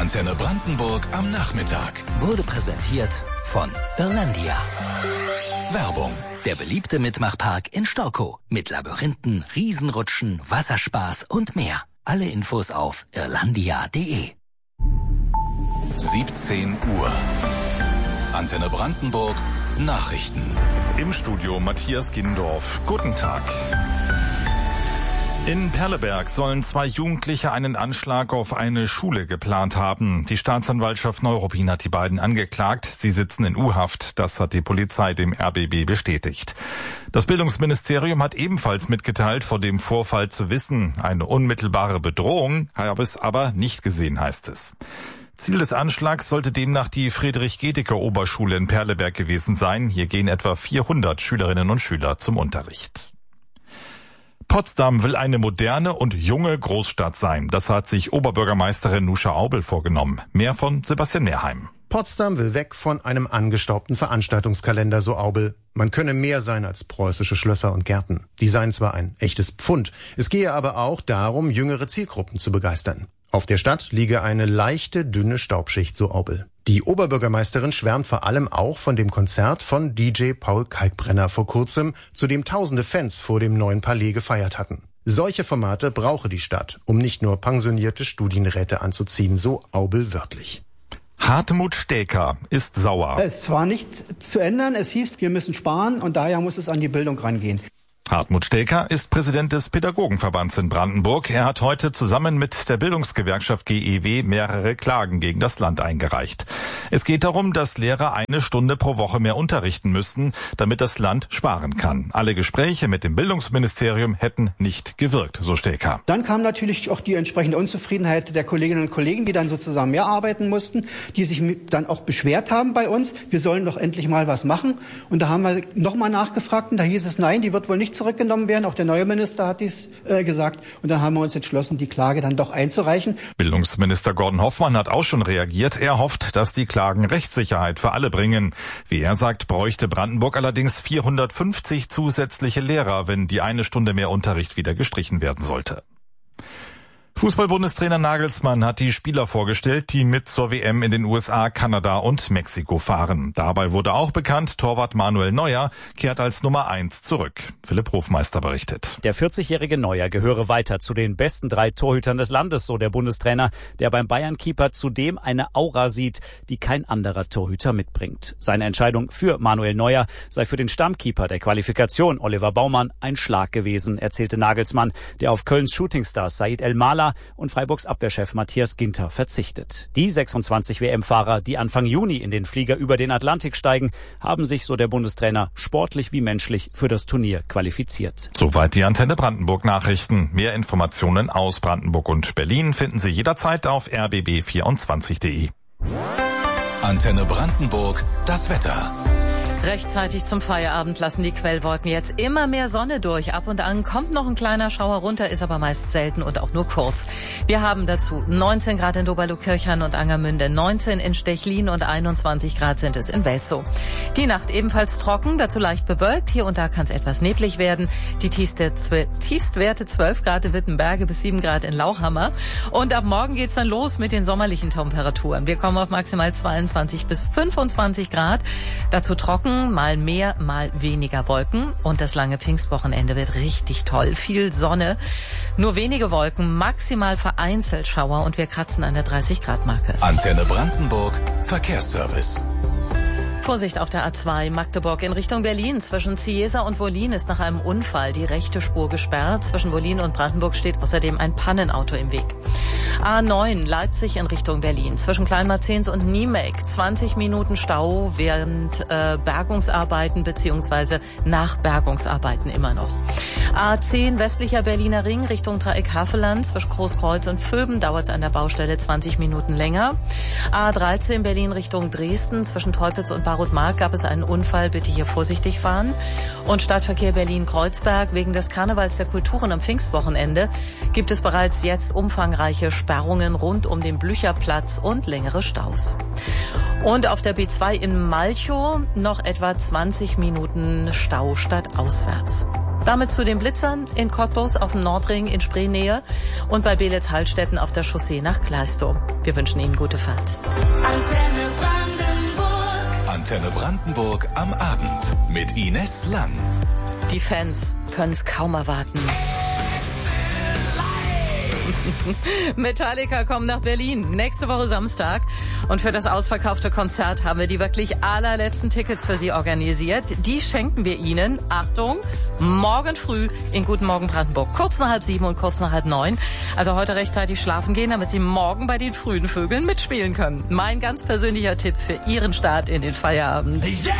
Antenne Brandenburg am Nachmittag. Wurde präsentiert von Irlandia. Werbung. Der beliebte Mitmachpark in Storkow. Mit Labyrinthen, Riesenrutschen, Wasserspaß und mehr. Alle Infos auf irlandia.de. 17 Uhr. Antenne Brandenburg. Nachrichten. Im Studio Matthias Gindorf. Guten Tag. In Perleberg sollen 2 Jugendliche einen Anschlag auf eine Schule geplant haben. Die Staatsanwaltschaft Neuruppin hat die beiden angeklagt. Sie sitzen in U-Haft. Das hat die Polizei dem RBB bestätigt. Das Bildungsministerium hat ebenfalls mitgeteilt, vor dem Vorfall zu wissen. Eine unmittelbare Bedrohung habe es aber nicht gesehen, heißt es. Ziel des Anschlags sollte demnach die Friedrich-Gedicke-Oberschule in Perleberg gewesen sein. Hier gehen etwa 400 Schülerinnen und Schüler zum Unterricht. Potsdam will eine moderne und junge Großstadt sein. Das hat sich Oberbürgermeisterin Nuscha Aubel vorgenommen. Mehr von Sebastian Mehrheim. Potsdam will weg von einem angestaubten Veranstaltungskalender, so Aubel. Man könne mehr sein als preußische Schlösser und Gärten. Die seien zwar ein echtes Pfund, es gehe aber auch darum, jüngere Zielgruppen zu begeistern. Auf der Stadt liege eine leichte, dünne Staubschicht, so Aubel. Die Oberbürgermeisterin schwärmt vor allem auch von dem Konzert von DJ Paul Kalkbrenner vor kurzem, zu dem tausende Fans vor dem neuen Palais gefeiert hatten. Solche Formate brauche die Stadt, um nicht nur pensionierte Studienräte anzuziehen, so Aubel wörtlich. Hartmut Steker ist sauer. Es war nicht zu ändern. Es hieß, wir müssen sparen und daher muss es an die Bildung rangehen. Hartmut Steker ist Präsident des Pädagogenverbands in Brandenburg. Er hat heute zusammen mit der Bildungsgewerkschaft GEW mehrere Klagen gegen das Land eingereicht. Es geht darum, dass Lehrer 1 Stunde pro Woche mehr unterrichten müssten, damit das Land sparen kann. Alle Gespräche mit dem Bildungsministerium hätten nicht gewirkt, so Steker. Dann kam natürlich auch die entsprechende Unzufriedenheit der Kolleginnen und Kollegen, die dann sozusagen mehr arbeiten mussten, die sich dann auch beschwert haben bei uns. Wir sollen doch endlich mal was machen. Und da haben wir nochmal nachgefragt und da hieß es, nein, die wird wohl nicht zurückgenommen werden. Auch der neue Minister hat dies gesagt. Und dann haben wir uns entschlossen, die Klage dann doch einzureichen. Bildungsminister Gordon Hoffmann hat auch schon reagiert. Er hofft, dass die Klagen Rechtssicherheit für alle bringen. Wie er sagt, bräuchte Brandenburg allerdings 450 zusätzliche Lehrer, wenn die 1 Stunde mehr Unterricht wieder gestrichen werden sollte. Fußball-Bundestrainer Nagelsmann hat die Spieler vorgestellt, die mit zur WM in den USA, Kanada und Mexiko fahren. Dabei wurde auch bekannt, Torwart Manuel Neuer kehrt als Nummer 1 zurück. Philipp Hofmeister berichtet. Der 40-jährige Neuer gehöre weiter zu den besten 3 Torhütern des Landes, so der Bundestrainer, der beim Bayern-Keeper zudem eine Aura sieht, die kein anderer Torhüter mitbringt. Seine Entscheidung für Manuel Neuer sei für den Stammkeeper der Qualifikation, Oliver Baumann, ein Schlag gewesen, erzählte Nagelsmann, der auf Kölns Shootingstars Said El-Mala und Freiburgs Abwehrchef Matthias Ginter verzichtet. Die 26 WM-Fahrer, die Anfang Juni in den Flieger über den Atlantik steigen, haben sich, so der Bundestrainer, sportlich wie menschlich für das Turnier qualifiziert. Soweit die Antenne Brandenburg Nachrichten. Mehr Informationen aus Brandenburg und Berlin finden Sie jederzeit auf rbb24.de. Antenne Brandenburg. Das Wetter. Rechtzeitig zum Feierabend lassen die Quellwolken jetzt immer mehr Sonne durch. Ab und an kommt noch ein kleiner Schauer runter, ist aber meist selten und auch nur kurz. Wir haben dazu 19 Grad in Doberlo-Kirchhain und Angermünde, 19 in Stechlin und 21 Grad sind es in Welzow. Die Nacht ebenfalls trocken, dazu leicht bewölkt. Hier und da kann es etwas neblig werden. Die Tiefstwerte 12 Grad in Wittenberge bis 7 Grad in Lauchhammer. Und ab morgen geht's dann los mit den sommerlichen Temperaturen. Wir kommen auf maximal 22 bis 25 Grad. Dazu trocken, mal mehr, mal weniger Wolken. Und das lange Pfingstwochenende wird richtig toll. Viel Sonne, nur wenige Wolken, maximal vereinzelt Schauer und wir kratzen an der 30-Grad-Marke. Antenne Brandenburg. Verkehrsservice. Vorsicht auf der A2 Magdeburg in Richtung Berlin. Zwischen Ciesa und Wollin ist nach einem Unfall die rechte Spur gesperrt. Zwischen Wollin und Brandenburg steht außerdem ein Pannenauto im Weg. A9 Leipzig in Richtung Berlin. Zwischen Kleinmarzens und Niemek 20 Minuten Stau während Bergungsarbeiten bzw. nach Bergungsarbeiten immer noch. A10 westlicher Berliner Ring Richtung Dreieck Havelland. Zwischen Großkreuz und Vöben dauert es an der Baustelle 20 Minuten länger. A13 Berlin Richtung Dresden. Zwischen Teupitz und Barutmark gab es einen Unfall, bitte hier vorsichtig fahren. Und Stadtverkehr Berlin-Kreuzberg, wegen des Karnevals der Kulturen am Pfingstwochenende gibt es bereits jetzt umfangreiche Sperrungen rund um den Blücherplatz und längere Staus. Und auf der B2 in Malchow noch etwa 20 Minuten Stau stadtauswärts. Damit zu den Blitzern in Cottbus auf dem Nordring in Spreenähe und bei Beelitz-Hallstetten auf der Chaussee nach Gleistow. Wir wünschen Ihnen gute Fahrt. Antenne Brandenburg am Abend mit Ines Lang. Die Fans können es kaum erwarten. Metallica kommen nach Berlin nächste Woche Samstag. Und für das ausverkaufte Konzert haben wir die wirklich allerletzten Tickets für Sie organisiert. Die schenken wir Ihnen, Achtung, morgen früh in Guten Morgen Brandenburg. Kurz nach 6:30 und kurz nach 8:30. Also heute rechtzeitig schlafen gehen, damit Sie morgen bei den frühen Vögeln mitspielen können. Mein ganz persönlicher Tipp für Ihren Start in den Feierabend.